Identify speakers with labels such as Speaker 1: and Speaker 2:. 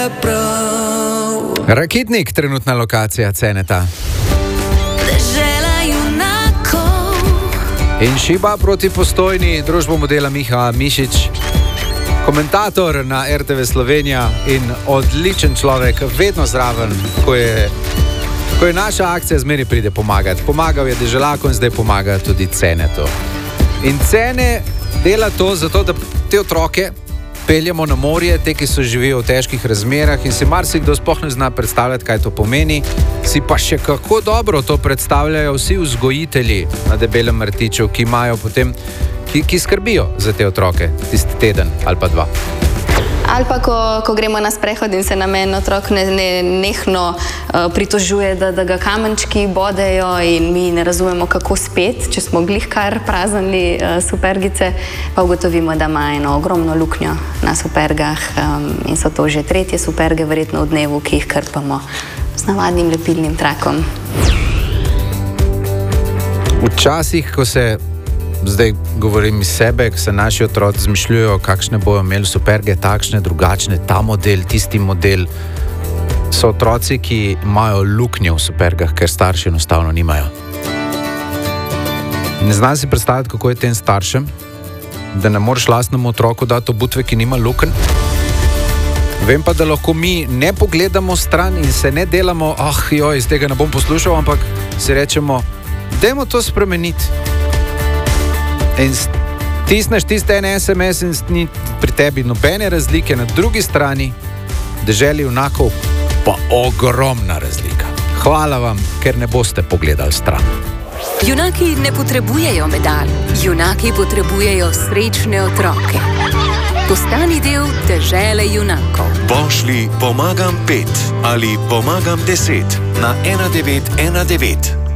Speaker 1: prav.
Speaker 2: Rakitnik, trenutna lokacija Ceneta.
Speaker 1: Dežela junakov.
Speaker 2: In Šiba proti Postojni, družbo modela Miha Mišič. Komentator na RTV Slovenija in odličen človek, vedno zraven, ko je naša akcija, zmeri pride pomagati. Pomagal je Deželakom, zdaj pomaga tudi Cenetu. In Cene dela to zato, da te otroke peljemo na morje, te, ki so živijo v težkih razmerah in si marsikdo sploh ne zna predstavljati, kaj to pomeni. Si pa še kako dobro to predstavljajo vsi vzgojitelji na Debelem rtiču, ki imajo potem, ki skrbijo za te otroke tisti teden ali pa dva.
Speaker 3: Ali pa, ko gremo na sprehod in se nam en otrok nehno pritožuje, da ga kamenčki bodejo in mi ne razumemo, kako spet, če smo glih kar praznili supergice, pa ugotovimo, da ima eno ogromno luknjo na supergah in so to že 3. superge verjetno v dnevu, ki jih krpamo z navadnim lepilnim trakom.
Speaker 2: Včasih, ko se zdaj govorim iz sebe, ko se naši otroci zmišljujejo, kakšne bojo imeli superge, takšne, drugačne, ta model, tisti model. So otroci, ki imajo luknje v supergah, ker starši enostavno nimajo. Ne znam si predstavljati, kako je tem staršem, da ne moreš lastnemu otroku dati obutve, ki nima lukenj. Vem pa, da lahko mi ne pogledamo stran in se ne delamo, iz tega ne bom poslušal, ampak si rečemo, dajmo to spremeniti. In stisneš tiste en SMS in ni pri tebi nobene razlike, na drugi strani Deželi junakov pa ogromna razlika. Hvala vam, ker ne boste pogledali stran.
Speaker 4: Junaki ne potrebujejo medalj, junaki potrebujejo srečne otroke. Postani del Dežele junakov.
Speaker 5: Pošlji pomagam 5 ali pomagam 10 na 1919.